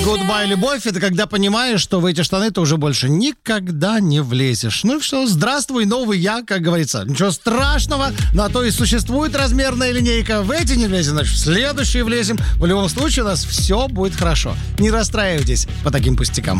Goodbye, любовь, это когда понимаешь, что в эти штаны ты уже больше никогда не влезешь. Ну и все, здравствуй, новый я, как говорится. Ничего страшного, на то и существует размерная линейка. В эти не влезем, значит, в следующие влезем. В любом случае у нас все будет хорошо. Не расстраивайтесь по таким пустякам.